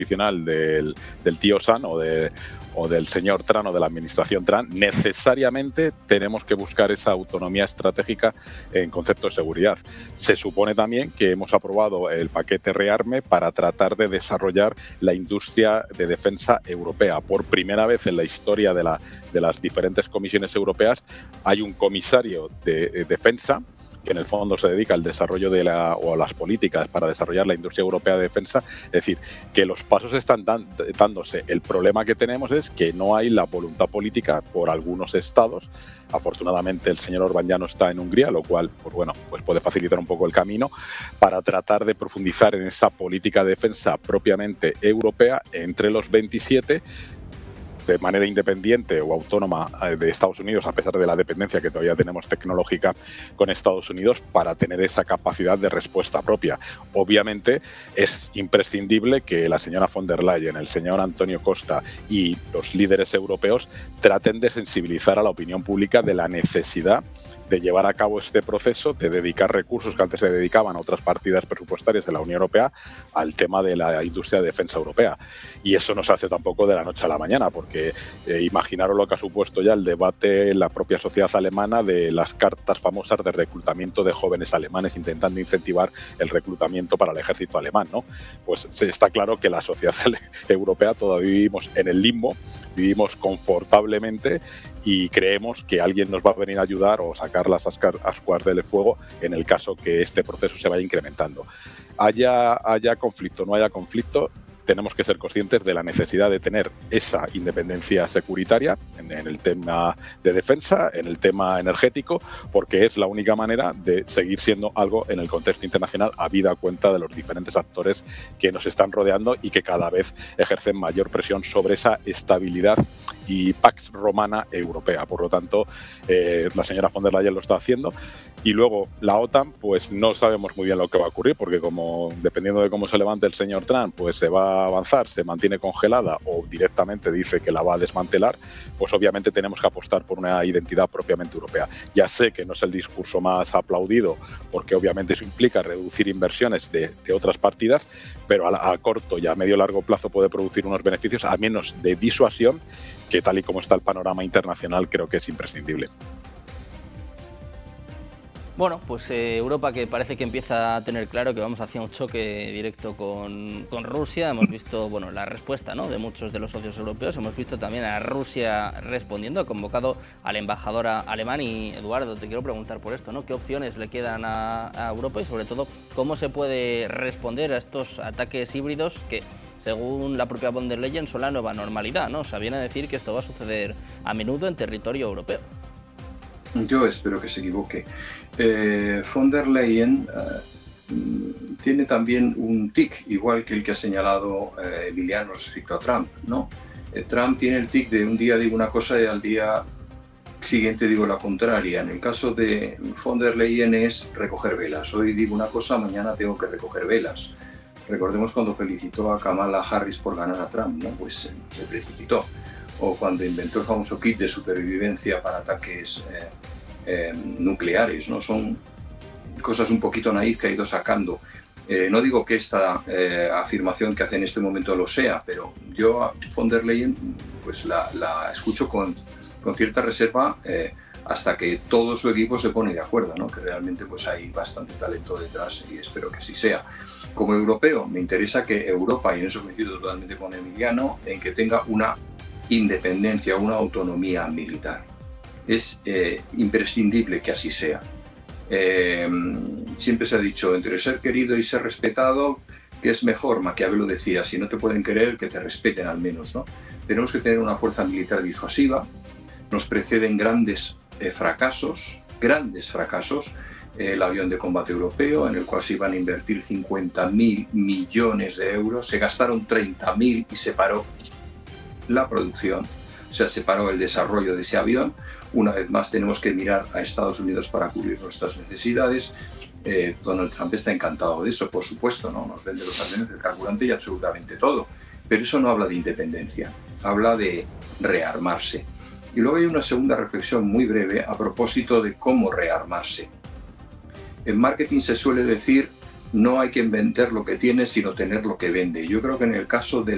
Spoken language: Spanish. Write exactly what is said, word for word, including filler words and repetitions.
tradicional del, del tío Sam o, de, o del señor Trump o de la administración Trump, necesariamente tenemos que buscar esa autonomía estratégica en concepto de seguridad. Se supone también que hemos aprobado el paquete REARME para tratar de desarrollar la industria de defensa europea. Por primera vez en la historia de, la, de las diferentes comisiones europeas hay un comisario de, de defensa que en el fondo se dedica al desarrollo de la, o a las políticas para desarrollar la industria europea de defensa. Es decir, que los pasos están dan, dándose. El problema que tenemos es que no hay la voluntad política por algunos estados. Afortunadamente el señor Orbán ya no está en Hungría, lo cual pues bueno, pues puede facilitar un poco el camino para tratar de profundizar en esa política de defensa propiamente europea entre los veintisiete, de manera independiente o autónoma de Estados Unidos, a pesar de la dependencia que todavía tenemos tecnológica con Estados Unidos, para tener esa capacidad de respuesta propia. Obviamente es imprescindible que la señora von der Leyen, el señor Antonio Costa y los líderes europeos traten de sensibilizar a la opinión pública de la necesidad de llevar a cabo este proceso, de dedicar recursos que antes se dedicaban a otras partidas presupuestarias de la Unión Europea al tema de la industria de defensa europea. Y eso no se hace tampoco de la noche a la mañana, porque eh, imaginaros lo que ha supuesto ya el debate en la propia sociedad alemana de las cartas famosas de reclutamiento de jóvenes alemanes, intentando incentivar el reclutamiento para el ejército alemán, ¿no? Pues está claro que la sociedad europea todavía vivimos en el limbo, vivimos confortablemente y creemos que alguien nos va a venir a ayudar o sacar las ascuas del fuego en el caso que este proceso se vaya incrementando. Haya, haya conflicto, no haya conflicto, tenemos que ser conscientes de la necesidad de tener esa independencia securitaria en, en el tema de defensa, en el tema energético, porque es la única manera de seguir siendo algo en el contexto internacional, habida cuenta de los diferentes actores que nos están rodeando y que cada vez ejercen mayor presión sobre esa estabilidad y Pax Romana europea. Por lo tanto, eh, la señora von der Leyen lo está haciendo. Y luego la OTAN, pues no sabemos muy bien lo que va a ocurrir, porque como dependiendo de cómo se levante el señor Trump, pues se va a avanzar, se mantiene congelada o directamente dice que la va a desmantelar, pues obviamente tenemos que apostar por una identidad propiamente europea. Ya sé que no es el discurso más aplaudido, porque obviamente eso implica reducir inversiones de, de otras partidas, pero a, a corto y a medio largo plazo puede producir unos beneficios, a menos de disuasión, que tal y como está el panorama internacional creo que es imprescindible. Bueno, pues eh, Europa, que parece que empieza a tener claro que vamos hacia un choque directo con, con Rusia. Hemos visto, bueno, la respuesta, ¿no?, de muchos de los socios europeos. Hemos visto también a Rusia respondiendo, ha convocado al embajador alemán. Y Eduardo, te quiero preguntar por esto, ¿no? ¿Qué opciones le quedan a, a Europa y sobre todo cómo se puede responder a estos ataques híbridos que, según la propia von der Leyen, son la nueva normalidad, ¿no? O sea, viene a decir que esto va a suceder a menudo en territorio europeo. Yo espero que se equivoque. Eh, von der Leyen eh, tiene también un tic, igual que el que ha señalado eh, Emiliano respecto a Trump, ¿no? Eh, Trump tiene el tic de un día digo una cosa y al día siguiente digo la contraria. En el caso de von der Leyen es recoger velas. Hoy digo una cosa, mañana tengo que recoger velas. Recordemos cuando felicitó a Kamala Harris por ganar a Trump, ¿no? Pues eh, se precipitó. O cuando inventó el famoso kit de supervivencia para ataques eh, eh, nucleares, ¿no? Son cosas un poquito naif que ha ido sacando. Eh, no digo que esta eh, afirmación que hace en este momento lo sea, pero yo a von der Leyen pues la, la escucho con, con cierta reserva eh, hasta que todo su equipo se pone de acuerdo, ¿no? Que realmente pues hay bastante talento detrás y espero que así sea. Como europeo, me interesa que Europa, y en eso coincido totalmente con Emiliano, en que tenga una independencia, una autonomía militar. Es eh, imprescindible que así sea. Eh, siempre se ha dicho, entre ser querido y ser respetado, que es mejor, Maquiavelo decía, si no te pueden querer, que te respeten al menos, ¿no? Tenemos que tener una fuerza militar disuasiva, nos preceden grandes eh, fracasos, grandes fracasos, eh, el avión de combate europeo, en el cual se iban a invertir cincuenta mil millones de euros, se gastaron treinta mil y se paró la producción, o sea, se paró el desarrollo de ese avión. Una vez más tenemos que mirar a Estados Unidos para cubrir nuestras necesidades. Eh, Donald Trump está encantado de eso, por supuesto, ¿no? Nos vende los aviones, el carburante y absolutamente todo. Pero eso no habla de independencia, habla de rearmarse. Y luego hay una segunda reflexión muy breve a propósito de cómo rearmarse. En marketing se suele decir, no hay que vender lo que tiene, sino tener lo que vende. Yo creo que en el caso de